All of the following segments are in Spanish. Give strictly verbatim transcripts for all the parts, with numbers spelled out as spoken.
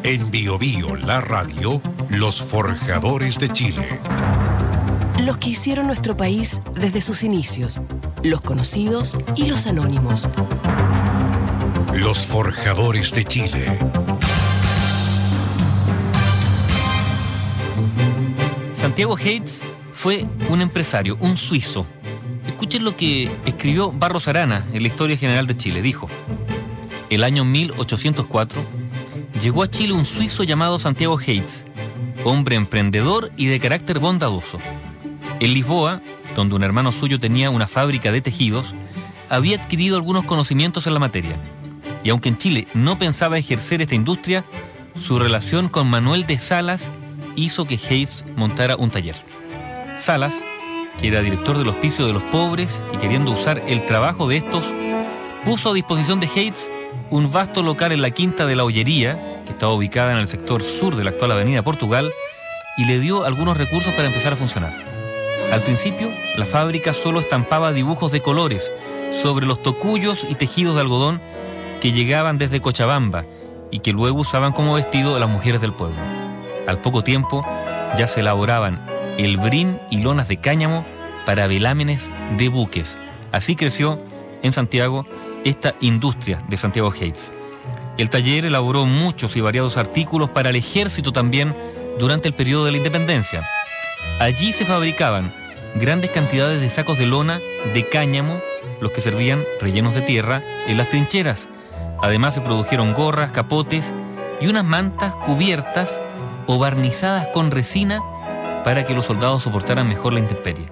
En Bio Bio, la radio, los forjadores de Chile. Los que hicieron nuestro país desde sus inicios, los conocidos y los anónimos. Los forjadores de Chile. Santiago Heitz fue un empresario, un suizo. Escuchen lo que escribió Barros Arana en la Historia General de Chile. Dijo: el año mil ochocientos cuatro llegó a Chile un suizo llamado Santiago Heitz, hombre emprendedor y de carácter bondadoso. En Lisboa, donde un hermano suyo tenía una fábrica de tejidos, había adquirido algunos conocimientos en la materia. Y aunque en Chile no pensaba ejercer esta industria, su relación con Manuel de Salas hizo que Heitz montara un taller. Salas, que era director del Hospicio de los Pobres y queriendo usar el trabajo de estos, puso a disposición de Heitz un vasto local en la Quinta de la Ollería, que estaba ubicada en el sector sur de la actual Avenida Portugal, y le dio algunos recursos para empezar a funcionar. Al principio, la fábrica solo estampaba dibujos de colores sobre los tocuyos y tejidos de algodón que llegaban desde Cochabamba y que luego usaban como vestido las mujeres del pueblo. Al poco tiempo, ya se elaboraban el brin y lonas de cáñamo para velámenes de buques. Así creció en Santiago esta industria de Santiago Heitz. El taller elaboró muchos y variados artículos para el ejército también durante el periodo de la independencia. Allí se fabricaban grandes cantidades de sacos de lona de cáñamo, los que servían rellenos de tierra en las trincheras. Además se produjeron gorras, capotes y unas mantas cubiertas o barnizadas con resina para que los soldados soportaran mejor la intemperie.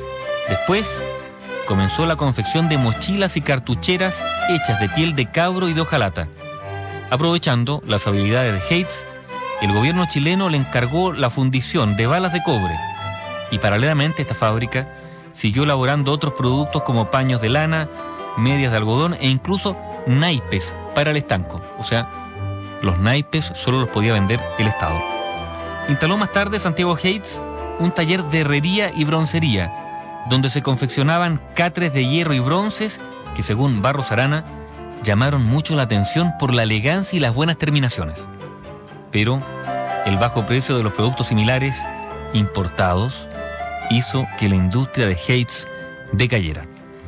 Después comenzó la confección de mochilas y cartucheras hechas de piel de cabro y de hojalata. Aprovechando las habilidades de Heitz, el gobierno chileno le encargó la fundición de balas de cobre y paralelamente esta fábrica siguió elaborando otros productos como paños de lana, medias de algodón e incluso naipes para el estanco. O sea, los naipes solo los podía vender el Estado. Instaló más tarde Santiago Heitz un taller de herrería y broncería, donde se confeccionaban catres de hierro y bronces que, según Barros Arana, llamaron mucho la atención por la elegancia y las buenas terminaciones. Pero el bajo precio de los productos similares, importados, hizo que la industria de Heitz decayera.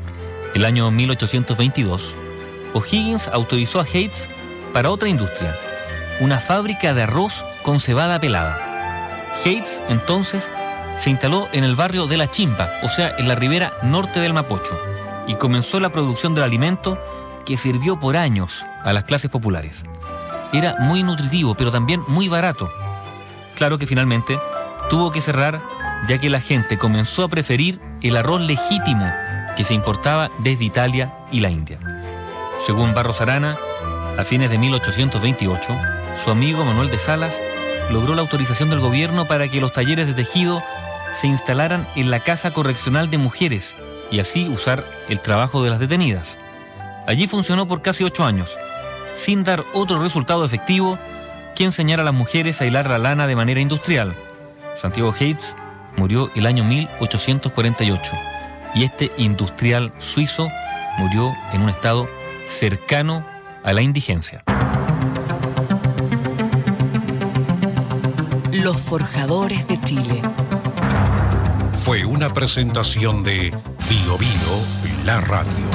El año mil ochocientos veintidós, O'Higgins autorizó a Heitz para otra industria, una fábrica de arroz con cebada pelada. Heitz, entonces, se instaló en el barrio de La Chimba, o sea, en la ribera norte del Mapocho, y comenzó la producción del alimento que sirvió por años a las clases populares. Era muy nutritivo, pero también muy barato. Claro que finalmente tuvo que cerrar, ya que la gente comenzó a preferir el arroz legítimo que se importaba desde Italia y la India. Según Barros Arana, a fines de mil ochocientos veintiocho, su amigo Manuel de Salas logró la autorización del gobierno para que los talleres de tejido se instalaran en la Casa Correccional de Mujeres y así usar el trabajo de las detenidas. Allí funcionó por casi ocho años, sin dar otro resultado efectivo que enseñar a las mujeres a hilar la lana de manera industrial. Santiago Heitz murió el año mil ochocientos cuarenta y ocho y este industrial suizo murió en un estado cercano a la indigencia. Los forjadores de Chile. Fue una presentación de Bio Bio, la radio.